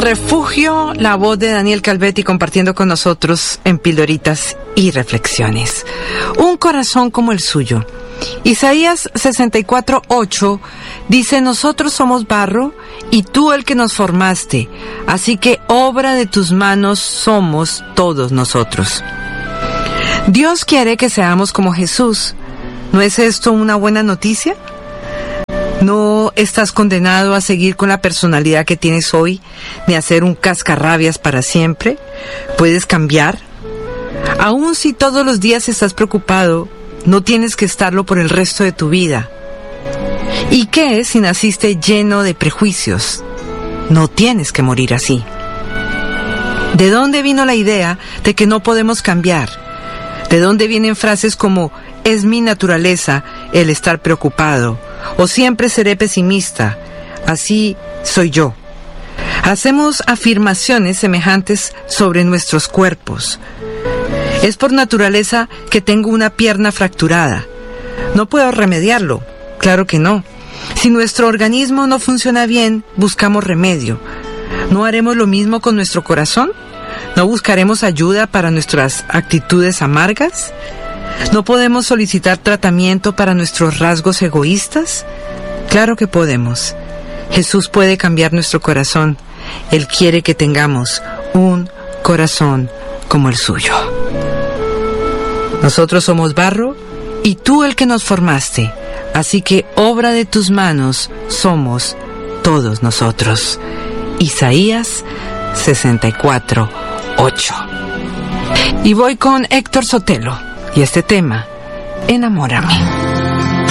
refugio, la voz de Daniel Calvetti compartiendo con nosotros en Pildoritas y Reflexiones. Un corazón como el suyo. Isaías 64:8 dice: nosotros somos barro y tú el que nos formaste, así que obra de tus manos somos todos nosotros. Dios quiere que seamos como Jesús. ¿No es esto una buena noticia? No estás condenado a seguir con la personalidad que tienes hoy, ni a ser un cascarrabias para siempre. Puedes cambiar. Aun si todos los días estás preocupado, no tienes que estarlo por el resto de tu vida. ¿Y qué si naciste lleno de prejuicios? No tienes que morir así. ¿De dónde vino la idea de que no podemos cambiar? ¿De dónde vienen frases como «es mi naturaleza el estar preocupado» o «siempre seré pesimista, así soy yo»? Hacemos afirmaciones semejantes sobre nuestros cuerpos. Es por naturaleza que tengo una pierna fracturada. ¿No puedo remediarlo? Claro que no. Si nuestro organismo no funciona bien, buscamos remedio. ¿No haremos lo mismo con nuestro corazón? ¿No buscaremos ayuda para nuestras actitudes amargas? ¿No podemos solicitar tratamiento para nuestros rasgos egoístas? Claro que podemos. Jesús puede cambiar nuestro corazón. Él quiere que tengamos un corazón como el suyo. Nosotros somos barro y tú el que nos formaste, así que obra de tus manos somos todos nosotros. Isaías 64:8. Y voy con Héctor Sotelo y este tema, Enamórame.